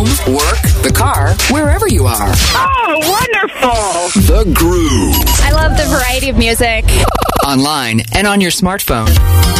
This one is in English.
home, work, the car, wherever you are. Oh, wonderful. The Groove. I love the variety of music. Online and on your smartphone.